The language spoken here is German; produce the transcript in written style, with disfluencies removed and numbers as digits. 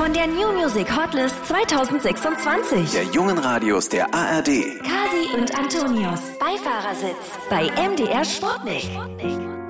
von der New Music Hotlist 2026. Der jungen Radios der ARD. Kasi und Antonius. Beifahrersitz bei MDR Sputnik.